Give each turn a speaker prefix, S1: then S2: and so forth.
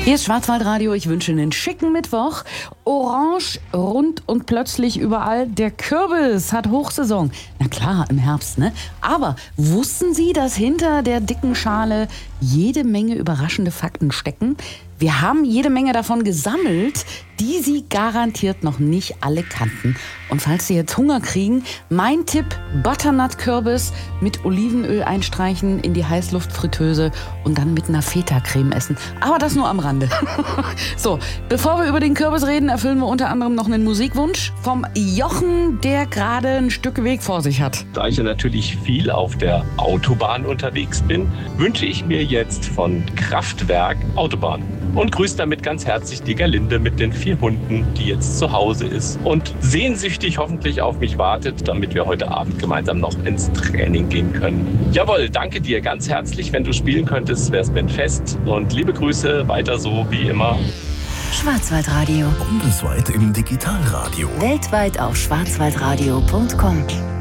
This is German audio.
S1: Hier ist Schwarzwaldradio. Ich wünsche einen schicken Mittwoch. Orange, rund und plötzlich überall. Der Kürbis hat Hochsaison. Na klar, im Herbst, ne? Aber wussten Sie, dass hinter der dicken Schale jede Menge überraschende Fakten stecken? Wir haben jede Menge davon gesammelt, die Sie garantiert noch nicht alle kannten. Und falls Sie jetzt Hunger kriegen, mein Tipp: Butternut-Kürbis mit Olivenöl einstreichen in die Heißluftfritteuse und dann mit einer Feta-Creme essen. Aber das nur am Rande. So, bevor wir über den Kürbis reden, erfüllen wir unter anderem noch einen Musikwunsch vom Jochen, der gerade ein Stück Weg vor sich hat.
S2: Da ich ja natürlich viel auf der Autobahn unterwegs bin, wünsche ich mir jetzt von Kraftwerk Autobahn. Und grüße damit ganz herzlich die Gerlinde mit den 4 Hunden, die jetzt zu Hause ist und sehnsüchtig hoffentlich auf mich wartet, damit wir heute Abend gemeinsam noch ins Training gehen können. Jawohl, danke dir ganz herzlich. Wenn du spielen könntest, wär's mir ein Fest. Und liebe Grüße, weiter so wie immer.
S3: Schwarzwaldradio.
S4: Bundesweit im Digitalradio.
S3: Weltweit auf schwarzwaldradio.com.